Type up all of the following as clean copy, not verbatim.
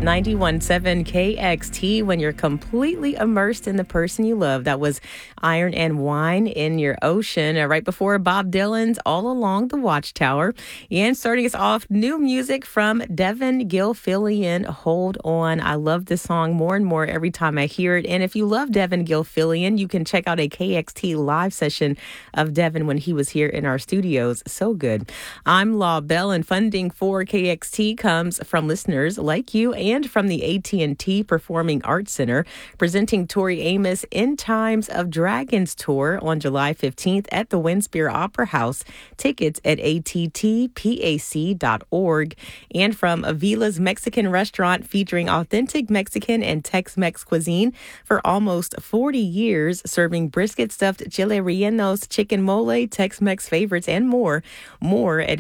91.7 KXT, when you're completely immersed in the person you love. That was Iron and Wine in Your Ocean, right before Bob Dylan's All Along the Watchtower. And starting us off, new music from Devin Gilfillian, Hold On. I love this song more and more every time I hear it. And if you love Devin Gilfillian, you can check out a KXT live session of Devin when he was here in our studios. So good. I'm Law Bell, and funding for KXT comes from listeners like you and from the AT&T Performing Arts Center, presenting Tori Amos In Times of Dragons tour on July 15th at the Winspear Opera House. Tickets at attpac.org. And from Avila's Mexican Restaurant, featuring authentic Mexican and Tex-Mex cuisine for almost 40 years, serving brisket stuffed chile rellenos, chicken mole, Tex-Mex favorites, and more. More at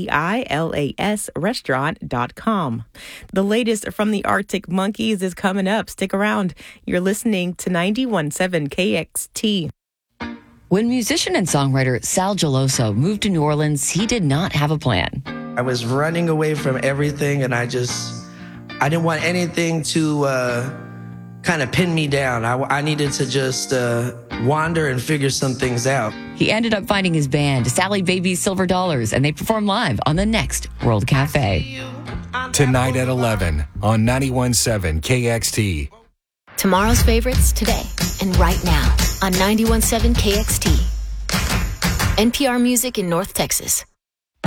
avilasrestaurant.com. The latest from the Arctic Monkeys is coming up. Stick around. You're listening to 91.7 KXT. When musician and songwriter Sal Geloso moved to New Orleans, he did not have a plan. I was running away from everything, and I didn't want anything to kind of pin me down. I needed to just wander and figure some things out. He ended up finding his band, Sally Baby's Silver Dollars, and they perform live on the next World Cafe. Tonight at 11 on 91.7 KXT. Tomorrow's favorites today and right now on 91.7 KXT. NPR Music in North Texas.